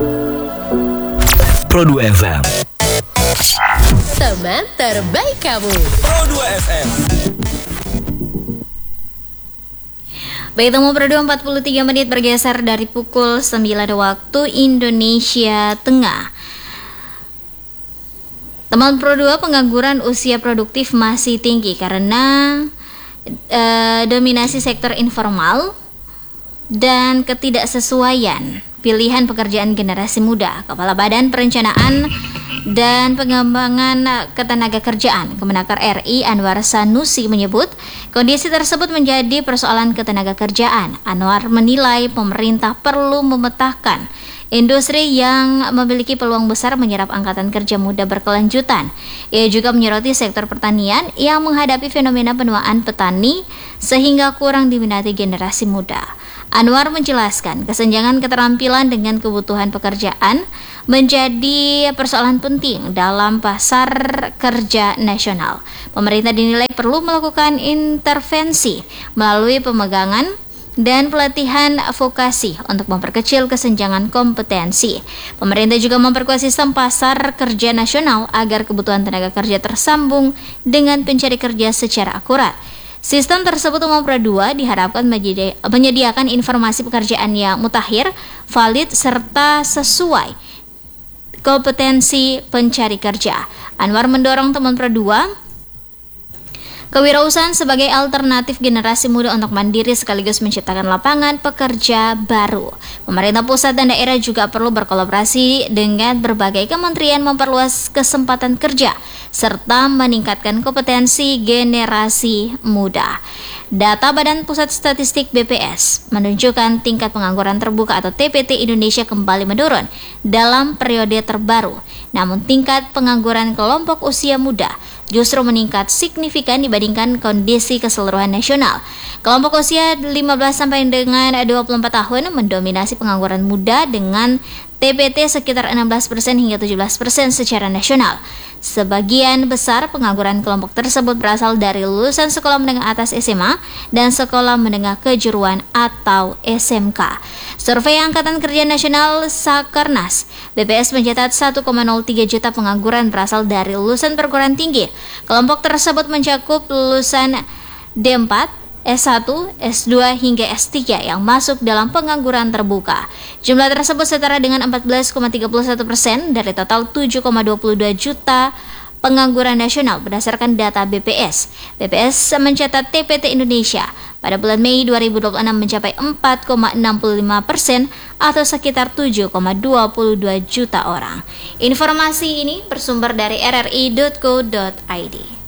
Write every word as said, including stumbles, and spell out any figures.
Pro dua F M. Teman terbaik kamu. Pro dua F M. Baik, temu Pro dua empat puluh tiga menit bergeser dari pukul sembilan waktu Indonesia Tengah. Teman Pro dua, pengangguran usia produktif masih tinggi karena eh, dominasi sektor informal dan ketidaksesuaian pilihan pekerjaan generasi muda. Kepala Badan Perencanaan dan Pengembangan Ketenagakerjaan Kemenaker R I Anwar Sanusi menyebut kondisi tersebut menjadi persoalan ketenagakerjaan. Anwar menilai pemerintah perlu memetakan industri yang memiliki peluang besar menyerap angkatan kerja muda berkelanjutan. Ia juga menyoroti sektor pertanian yang menghadapi fenomena penuaan petani sehingga kurang diminati generasi muda. Anwar menjelaskan kesenjangan keterampilan dengan kebutuhan pekerjaan menjadi persoalan penting dalam pasar kerja nasional. Pemerintah dinilai perlu melakukan intervensi melalui pemegangan dan pelatihan vokasi untuk memperkecil kesenjangan kompetensi. Pemerintah juga memperkuat sistem pasar kerja nasional agar kebutuhan tenaga kerja tersambung dengan pencari kerja secara akurat. Sistem tersebut umum Pro dua diharapkan menyediakan informasi pekerjaan yang mutakhir, valid, serta sesuai kompetensi pencari kerja. Anwar mendorong teman Pro dua kewirausahaan sebagai alternatif generasi muda untuk mandiri sekaligus menciptakan lapangan pekerja baru. Pemerintah pusat dan daerah juga perlu berkolaborasi dengan berbagai kementerian memperluas kesempatan kerja serta meningkatkan kompetensi generasi muda. Data Badan Pusat Statistik B P S menunjukkan tingkat pengangguran terbuka atau T P T Indonesia kembali menurun dalam periode terbaru. Namun tingkat pengangguran kelompok usia muda justru meningkat signifikan dibandingkan kondisi keseluruhan nasional. Kelompok usia lima belas sampai dengan dua puluh empat tahun mendominasi pengangguran muda dengan T P T sekitar enam belas persen hingga tujuh belas persen secara nasional. Sebagian besar pengangguran kelompok tersebut berasal dari lulusan sekolah menengah atas S M A dan sekolah menengah kejuruan atau S M K. Survei Angkatan Kerja Nasional Sakernas B P S mencatat satu koma nol tiga juta pengangguran berasal dari lulusan perguruan tinggi. Kelompok tersebut mencakup lulusan D empat, S satu, S dua hingga S tiga yang masuk dalam pengangguran terbuka. Jumlah tersebut setara dengan empat belas koma tiga satu persen dari total tujuh koma dua dua juta pengangguran nasional berdasarkan data B P S. B P S mencatat T P T Indonesia pada bulan Mei dua ribu dua puluh enam mencapai empat koma enam lima persen atau sekitar tujuh koma dua dua juta orang. Informasi ini bersumber dari r r i titik co titik i d.